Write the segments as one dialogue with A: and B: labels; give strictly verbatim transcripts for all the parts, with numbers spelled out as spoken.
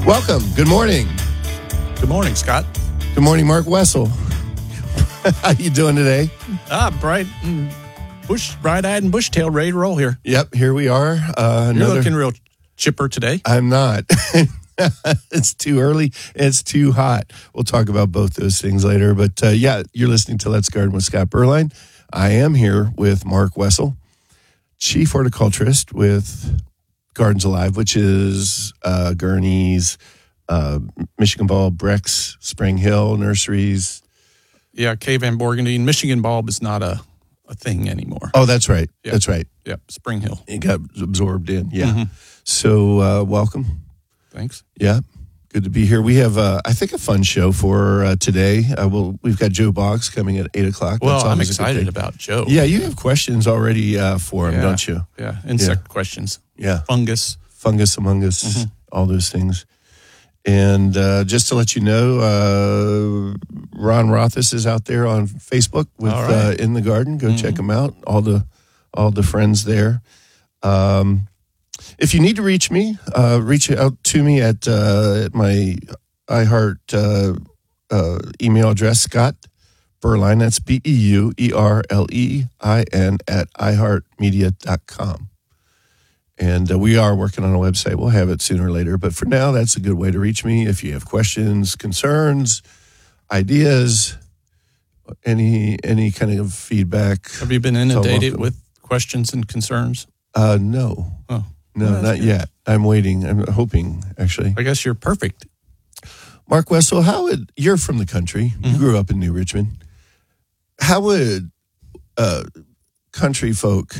A: Welcome. Good morning.
B: Good morning, Scott.
A: Good morning, Mark Wessel. How you doing today?
B: Ah, bright, and bush, bright-eyed and bush-tailed, ready to roll here.
A: Yep, here we are. Uh,
B: You're
A: another...
B: looking real chipper today.
A: I'm not. It's too early. It's too hot. We'll talk about both those things later. But uh, yeah, you're listening to Let's Garden with Scott Berline. I am here with Mark Wessel, Chief Horticulturist with Gardens Alive, which is uh, Gurney's, uh, Michigan Bulb, Brex, Spring Hill Nurseries.
B: Yeah, K. Van Borgendine. Michigan Bulb is not a, a thing anymore.
A: Oh, that's right.
B: Yep.
A: That's right.
B: Yep, Spring Hill.
A: It got absorbed in. Yeah.
B: Mm-hmm.
A: So uh, welcome.
B: Thanks.
A: Yeah. Good to be here. We have, uh, I think, a fun show for uh, today. Uh, we'll, we've got Joe Boggs coming at eight o'clock.
B: Well,
A: That's
B: I'm
A: always a good
B: excited
A: thing.
B: about Joe.
A: Yeah, you have questions already uh, for him,
B: Yeah.
A: don't you?
B: Yeah, insect
A: Yeah.
B: questions.
A: Yeah.
B: Fungus.
A: Fungus among us,
B: Mm-hmm.
A: all those things. And uh, just to let you know, uh, Ron Rothis is out there on Facebook with
B: All right.
A: uh, In the Garden. Go
B: Mm-hmm.
A: check him out. All the all the friends there. Um, if you need to reach me, uh, reach out to me at, uh, at my iHeart uh, uh, email address, Scott Berline. That's B E U E R L E I N at i heart media dot com. And uh, we are working on a website. We'll have it sooner or later. But for now, that's a good way to reach me. If you have questions, concerns, ideas, any any kind of feedback.
B: Have you been
A: all
B: inundated
A: welcome.
B: with questions and concerns?
A: Uh, no.
B: Oh,
A: No,
B: well, that's
A: not
B: good.
A: yet. I'm waiting. I'm hoping, actually.
B: I guess you're perfect.
A: Mark Wessel, how would, you're from the country.
B: Mm-hmm.
A: You grew up in New Richmond. How would uh, country folk,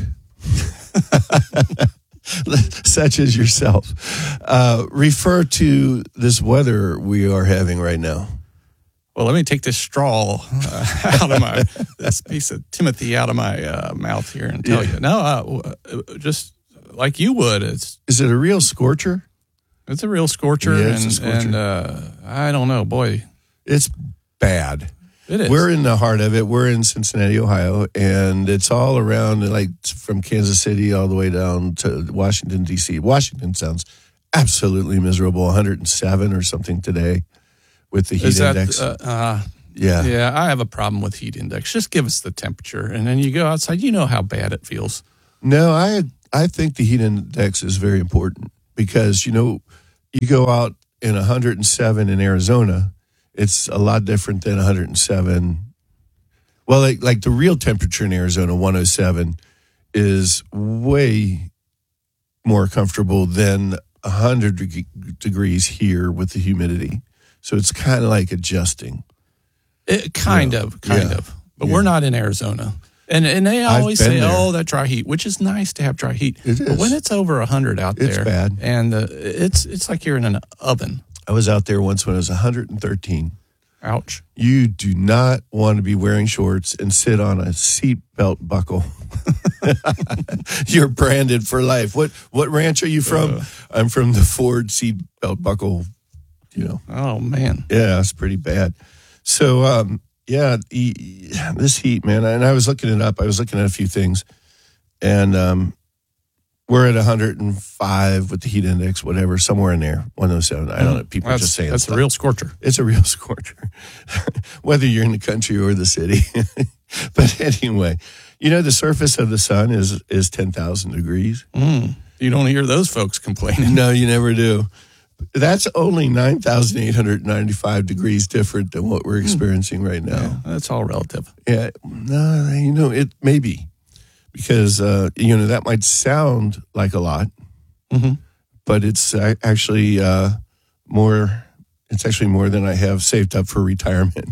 A: such as yourself, uh, refer to this weather we are having right now?
B: Well, let me take this straw uh, out of my, this piece of Timothy out of my uh, mouth here and tell
A: Yeah.
B: you. No, uh, just like you would, it's
A: Is it a real scorcher?
B: it's a real scorcher.
A: Yeah,
B: and
A: it's a scorcher.
B: and uh, I don't know, boy,
A: It's bad.
B: it is.
A: We're in the heart of it. We're in Cincinnati, Ohio, and it's all around, like from Kansas City all the way down to Washington, D C. Washington sounds absolutely miserable, one hundred seven or something today with the heat
B: is that,
A: index.
B: uh, uh,
A: yeah.
B: yeah, I have a problem with heat index. Just give us the temperature. And then you go outside, you know how bad it feels.
A: No, I I think the heat index is very important because, you know, you go out in one hundred seven in Arizona, it's a lot different than one hundred seven. Well, like, like the real temperature in Arizona, one oh seven, is way more comfortable than one hundred deg- degrees here with the humidity. So it's kind of like adjusting.
B: It, kind
A: Yeah.
B: of, kind
A: Yeah.
B: of. But
A: Yeah.
B: we're not in Arizona. And and they
A: I've
B: always
A: been
B: say,
A: there.
B: oh, that dry heat, which is nice to have dry heat.
A: It
B: But
A: is.
B: when it's over one hundred out
A: It's
B: there,
A: bad.
B: and uh, it's it's like you're in an oven.
A: I was out there once when it was one hundred thirteen.
B: Ouch.
A: You do not want to be wearing shorts and sit on a seatbelt buckle. You're branded for life. What what ranch are you from?
B: Uh.
A: I'm from the Ford seatbelt buckle. You know,
B: Oh, man.
A: yeah, it's pretty bad. So, um, yeah, e- this heat, man. And I was looking it up. I was looking at a few things, and um, we're at one hundred five with the heat index, whatever, somewhere in there, one oh seven. I don't know. People are
B: That's,
A: just saying
B: that's
A: stuff.
B: a real scorcher.
A: It's a real scorcher, whether you're in the country or the city. But anyway, you know, the surface of the sun is is ten thousand degrees.
B: Mm. You don't hear those folks complaining.
A: No, you never do. That's only nine thousand eight hundred ninety-five degrees different than what we're experiencing right now.
B: Yeah, that's all relative.
A: Yeah, no, you know, it may be because, uh, you know, that might sound like a lot,
B: Mm-hmm.
A: but it's uh, actually uh, more, it's actually more than I have saved up for retirement.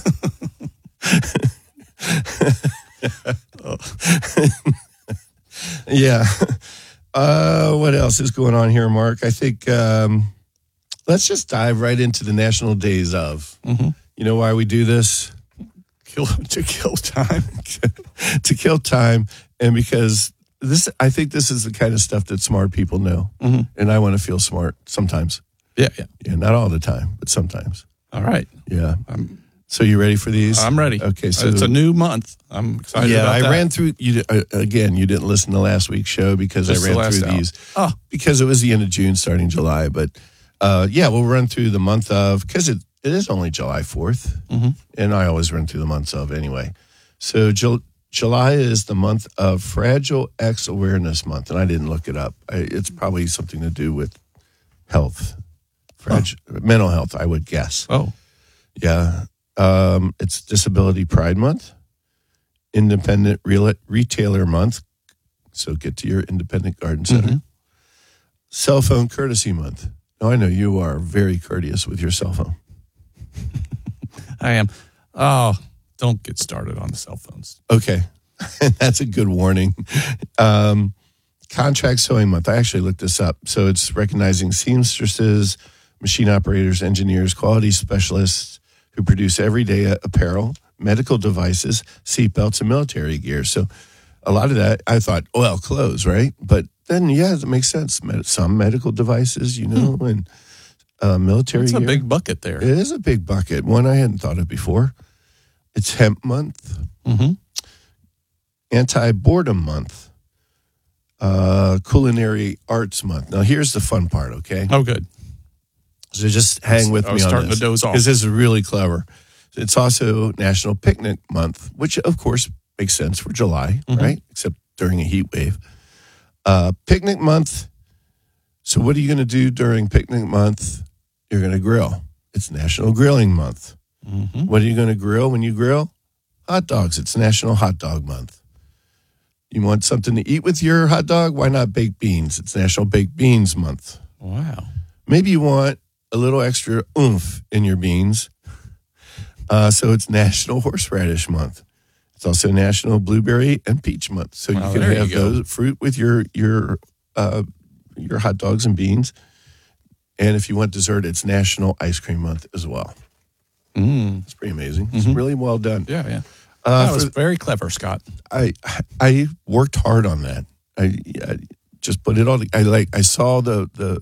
A: Yeah. Uh, what else is going on here, Mark? I think um, let's just dive right into the national days of.
B: Mm-hmm.
A: You know why we do this?
B: Kill, to kill time.
A: To kill time, and because this, I think this is the kind of stuff that smart people know,
B: Mm-hmm.
A: and I want to feel smart sometimes.
B: Yeah, yeah.
A: Yeah, not all the time, but sometimes.
B: All right.
A: Yeah.
B: I'm,
A: So you ready for these?
B: I'm ready.
A: Okay, so
B: it's a new month. I'm excited
A: yeah,
B: about
A: I
B: that.
A: ran through. You uh, again. You didn't listen to last week's show because
B: Just
A: I
B: the
A: ran
B: last
A: through
B: hour.
A: these
B: Oh.
A: because it was the end of June, starting July. But uh, yeah, we'll run through the month of, because it, it is only July fourth,
B: Mm-hmm.
A: and I always run through the months of anyway. So Ju- July is the month of Fragile X Awareness Month, and I didn't look it up. I, it's probably something to do with health, fragile, oh. mental health, I would guess.
B: Oh.
A: Yeah. Um, it's Disability Pride Month, Independent Real- Retailer Month, so get to your independent garden center. Mm-hmm. Cell Phone Courtesy Month. Now, I know you are very courteous with your cell phone.
B: I am. Oh, don't get started on the cell phones.
A: Okay. That's a good warning. Um, Contract Sewing Month. I actually looked this up. So it's recognizing seamstresses, machine operators, engineers, quality specialists who produce everyday apparel, medical devices, seatbelts, and military gear. So a lot of that, I thought, well, clothes, right? But then, yeah, it makes sense. Some medical devices, you know, hmm. and uh, military
B: It's a
A: gear.
B: big bucket there.
A: It is a big bucket. One I hadn't thought of before. It's Hemp Month.
B: Mm-hmm.
A: Anti-Boredom Month. Uh, Culinary Arts Month. Now, here's the fun part, okay?
B: Oh, good.
A: So just hang with
B: I
A: me
B: was
A: on
B: starting
A: this.
B: to doze off.
A: Because this is really clever. It's also National Picnic Month, which, of course, makes sense for July, mm-hmm. right? Except during a heat wave. Uh, picnic Month. So what are you going to do during Picnic Month? You're going to grill. It's National Grilling Month.
B: Mm-hmm.
A: What are you going to grill when you grill? Hot dogs. It's National Hot Dog Month. You want something to eat with your hot dog? Why not baked beans? It's National Baked Beans Month.
B: Wow.
A: Maybe you want a little extra oomph in your beans. Uh, so it's National Horseradish Month. It's also National Blueberry and Peach Month. So
B: oh,
A: you can have
B: you
A: those fruit with your your uh, your hot dogs and beans. And if you want dessert, it's National Ice Cream Month as well.
B: Mm.
A: It's pretty amazing.
B: Mm-hmm.
A: It's really well done.
B: Yeah, yeah.
A: Uh,
B: that was
A: for,
B: very clever, Scott.
A: I I worked hard on that. I, I just put it all. I like. I saw the the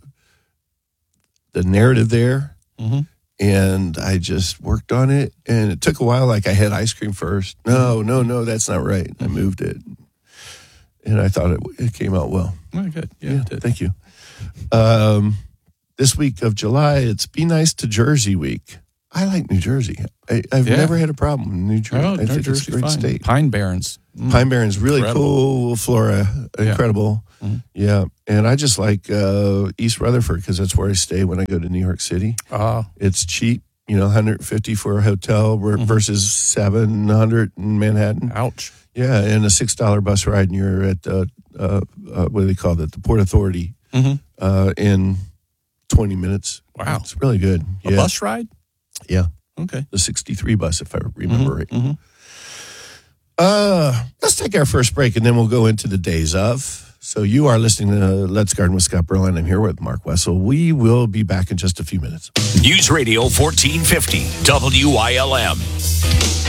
A: the narrative there,
B: mm-hmm.
A: and I just worked on it. And it took a while. Like I had ice cream first. No, no, no, that's not right. Mm-hmm. I moved it, and I thought it, it came out well.
B: Very good. Yeah,
A: yeah
B: it did.
A: Thank you. Um, this week of July, it's Be Nice to Jersey Week. I like New Jersey. I, I've
B: yeah.
A: never had a problem with New Jersey.
B: Oh,
A: I
B: New
A: think
B: Jersey's
A: it's a great
B: fine.
A: state.
B: Pine Barrens.
A: Mm. Pine Barrens, really
B: Incredible.
A: cool flora, incredible.
B: Yeah, mm-hmm.
A: yeah. And I just like uh, East Rutherford because that's where I stay when I go to New York City.
B: Uh,
A: it's cheap, you know, one hundred fifty for a hotel mm-hmm. versus seven hundred in Manhattan.
B: Ouch.
A: Yeah, and a six dollar bus ride, and you're at uh, uh, uh, what do they call it? The Port Authority
B: mm-hmm.
A: uh, in twenty minutes.
B: Wow,
A: it's really good.
B: A
A: yeah.
B: bus ride?
A: Yeah.
B: Okay.
A: The sixty-three bus, if I remember
B: mm-hmm.
A: right.
B: Mm-hmm.
A: Uh, let's take our first break, and then we'll go into the days of. So you are listening to Let's Garden with Scott Berline. I'm here with Mark Wessel. We will be back in just a few minutes.
C: News Radio fourteen fifty, W I L M.